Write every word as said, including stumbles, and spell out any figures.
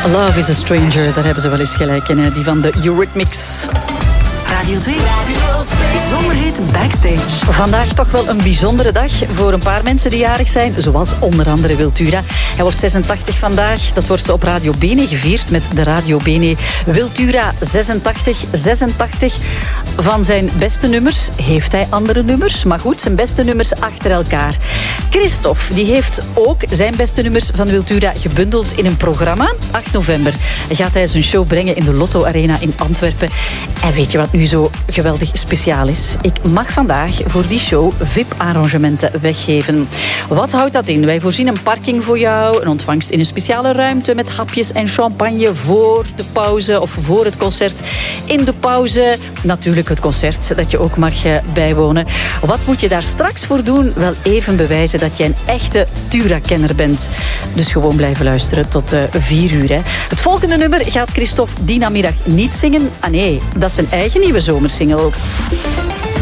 Love is a Stranger, daar hebben ze wel eens gelijk in, hè? Die van de Eurythmics. Radio twee. Radio twee. Zomerhit Backstage. Vandaag toch wel een bijzondere dag voor een paar mensen die jarig zijn, zoals onder andere Wiltura. Hij wordt zesentachtig vandaag. Dat wordt op Radio Bene gevierd met de Radio Bene Wiltura zesentachtig. zesentachtig. Van zijn beste nummers heeft hij andere nummers, maar goed, zijn beste nummers achter elkaar. Christophe, die heeft ook zijn beste nummers van Wiltura gebundeld in een programma. acht november gaat hij zijn show brengen in de Lotto Arena in Antwerpen. En weet je wat nu zo geweldig speciaal is? Ik mag vandaag voor die show V I P-arrangementen weggeven. Wat houdt dat in? Wij voorzien een parking voor jou, een ontvangst in een speciale ruimte met hapjes en champagne voor de pauze of voor het concert. In de pauze natuurlijk het concert dat je ook mag bijwonen. Wat moet je daar straks voor doen? Wel even bewijzen dat je een echte Tura-kenner bent. Dus gewoon blijven luisteren tot uh, vier uur. Hè. Het volgende nummer gaat Christophe die namiddag niet zingen. Ah nee, dat is zijn eigen nieuwe zomersingle.